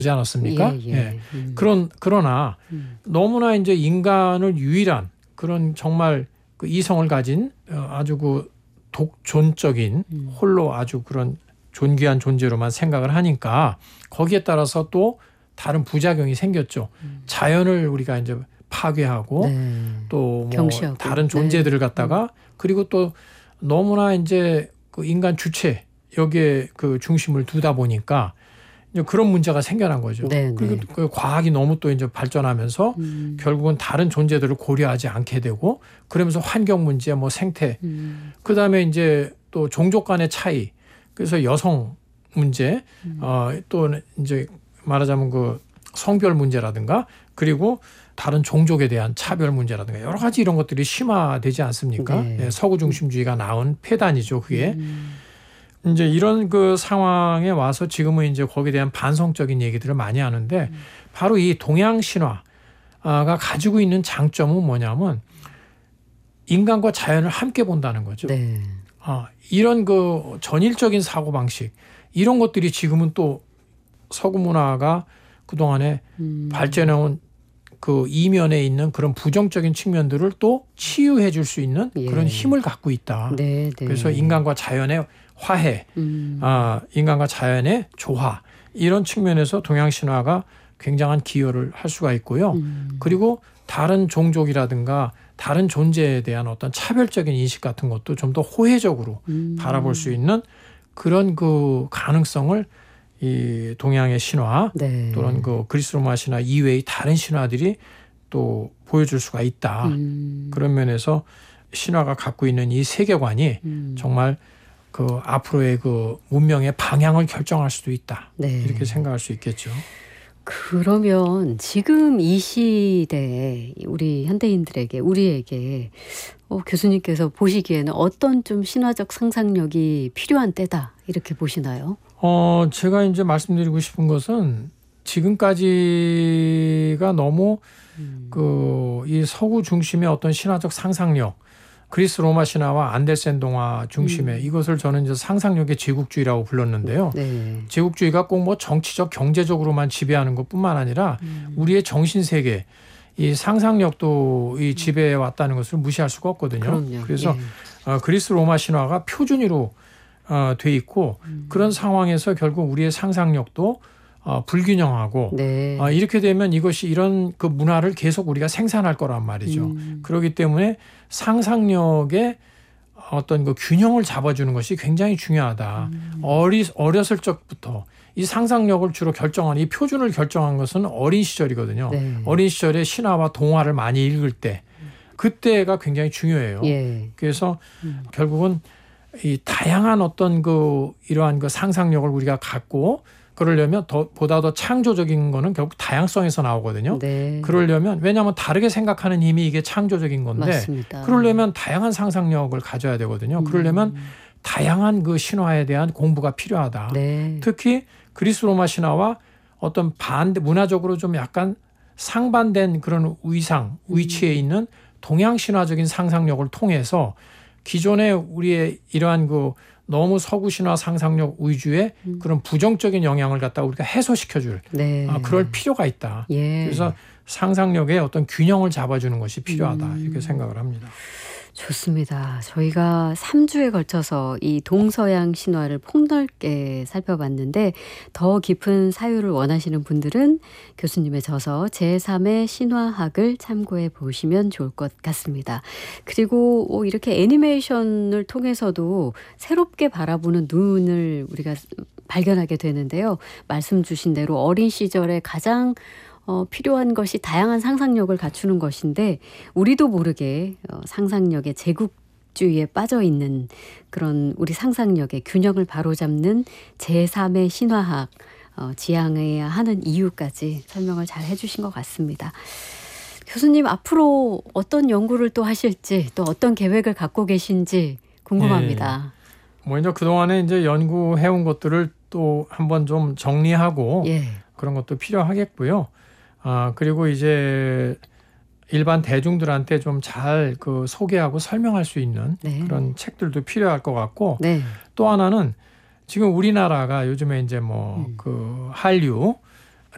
않았습니까? 예, 예. 예. 그러나 너무나 이제 인간을 유일한 그런 정말 그 이성을 가진 아주 그 독존적인 홀로 아주 그런 존귀한 존재로만 생각을 하니까 거기에 따라서 또 다른 부작용이 생겼죠. 자연을 우리가 이제 파괴하고 네. 또 뭐 경시하고. 다른 존재들을 갖다가 그리고 또 너무나 이제 그 인간 주체 여기에 그 중심을 두다 보니까 이제 그런 문제가 생겨난 거죠. 네, 그리고 네. 그 과학이 너무 또 이제 발전하면서 결국은 다른 존재들을 고려하지 않게 되고 그러면서 환경 문제, 뭐 생태, 그 다음에 이제 또 종족 간의 차이, 그래서 여성 문제, 또 이제 말하자면 그 성별 문제라든가 그리고 다른 종족에 대한 차별 문제라든가 여러 가지 이런 것들이 심화되지 않습니까? 네. 예, 서구 중심주의가 낳은 폐단이죠, 그게. 이제 이런 그 상황에 와서 지금은 이제 거기에 대한 반성적인 얘기들을 많이 하는데 바로 이 동양 신화가 가지고 있는 장점은 뭐냐면 인간과 자연을 함께 본다는 거죠. 네. 이런 그 전일적인 사고 방식 이런 것들이 지금은 또 서구 문화가 그동안에 발전해온 그 이면에 있는 그런 부정적인 측면들을 또 치유해 줄 수 있는 그런 힘을 갖고 있다. 네, 네. 그래서 인간과 자연의 화해, 인간과 자연의 조화 이런 측면에서 동양 신화가 굉장한 기여를 할 수가 있고요. 그리고 다른 종족이라든가 다른 존재에 대한 어떤 차별적인 인식 같은 것도 좀 더 호혜적으로 바라볼 수 있는 그런 그 가능성을 이 동양의 신화 네. 또는 그 그리스 로마 신화 이외의 다른 신화들이 또 보여줄 수가 있다. 그런 면에서 신화가 갖고 있는 이 세계관이 정말 그 앞으로의 그 문명의 방향을 결정할 수도 있다. 네. 이렇게 생각할 수 있겠죠. 그러면 지금 이 시대에 우리 현대인들에게 우리에게 교수님께서 보시기에는 어떤 좀 신화적 상상력이 필요한 때다 이렇게 보시나요? 제가 이제 말씀드리고 싶은 것은 지금까지가 너무 이 서구 중심의 어떤 신화적 상상력, 그리스 로마 신화와 안데센 동화 중심의 이것을 저는 이제 상상력의 제국주의라고 불렀는데요. 네. 제국주의가 꼭 뭐 정치적, 경제적으로만 지배하는 것뿐만 아니라 우리의 정신 세계, 이 상상력도 이 지배해 왔다는 것을 무시할 수가 없거든요. 그럼요. 그래서 그리스 로마 신화가 표준으로 돼 있고 그런 상황에서 결국 우리의 상상력도 불균형하고 네. 이렇게 되면 이것이 이런 그 문화를 계속 우리가 생산할 거란 말이죠. 그렇기 때문에 상상력의 어떤 그 균형을 잡아주는 것이 굉장히 중요하다. 어렸을 적부터 이 상상력을 주로 결정하는 이 표준을 결정한 것은 어린 시절이거든요. 네. 어린 시절에 신화와 동화를 많이 읽을 때 그때가 굉장히 중요해요. 예. 그래서 결국은 이 다양한 어떤 그 이러한 그 상상력을 우리가 갖고 그러려면 보다 더 창조적인 거는 결국 다양성에서 나오거든요. 네. 그러려면 왜냐하면 다르게 생각하는 힘이 이게 창조적인 건데 맞습니다. 그러려면 다양한 상상력을 가져야 되거든요. 그러려면 다양한 그 신화에 대한 공부가 필요하다. 네. 특히 그리스 로마 신화와 어떤 문화적으로 좀 약간 상반된 그런 위치에 있는 동양 신화적인 상상력을 통해서 기존의 우리의 이러한 그 너무 서구 신화 상상력 위주의 그런 부정적인 영향을 갖다 우리가 해소시켜줄 네. 그럴 필요가 있다. 예. 그래서 상상력의 어떤 균형을 잡아주는 것이 필요하다 이렇게 생각을 합니다. 좋습니다. 저희가 3주에 걸쳐서 이 동서양 신화를 폭넓게 살펴봤는데 더 깊은 사유를 원하시는 분들은 교수님의 저서 제3의 신화학을 참고해 보시면 좋을 것 같습니다. 그리고 이렇게 애니메이션을 통해서도 새롭게 바라보는 눈을 우리가 발견하게 되는데요. 말씀 주신 대로 어린 시절에 가장 필요한 것이 다양한 상상력을 갖추는 것인데 우리도 모르게 상상력의 제국주의에 빠져 있는 그런 우리 상상력의 균형을 바로잡는 제3의 신화학 지향해야 하는 이유까지 설명을 잘 해주신 것 같습니다. 교수님 앞으로 어떤 연구를 또 하실지 또 어떤 계획을 갖고 계신지 궁금합니다. 먼저 그동안에 이제 연구해온 것들을 또 한번 좀 정리하고 그런 것도 필요하겠고요. 그리고 이제 일반 대중들한테 좀 잘 그 소개하고 설명할 수 있는 그런 책들도 필요할 것 같고 또 하나는 지금 우리나라가 요즘에 이제 뭐 그 한류